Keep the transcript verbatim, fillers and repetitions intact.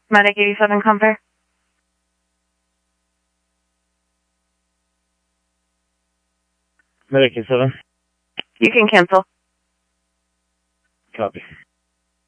Medic eighty-seven, compare. Medic eighty-seven. You can cancel. Copy.